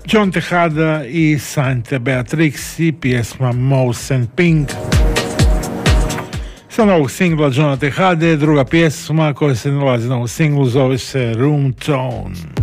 John Tejada i Santa Beatrix i pjesma Mouse and Pink. Sa novog singla Johna Tejade, druga pjesma koja se nalazi na ovom singlu zove se Room Tone.